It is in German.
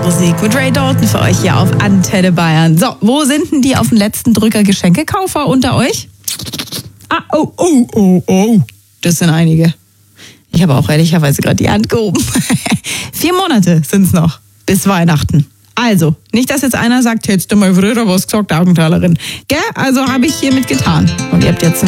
Musik mit Ray Dalton für euch hier auf Antenne Bayern. So, wo sind denn die auf den letzten Drücker Geschenkekaufer unter euch? Oh. Das sind einige. Ich habe auch ehrlicherweise gerade die Hand gehoben. 4 Monate sind es noch bis Weihnachten. Also, nicht, dass jetzt einer sagt, hättest du mal früher was gesagt, Augenthalerin. Gell? Also habe ich hiermit getan. Und ihr habt jetzt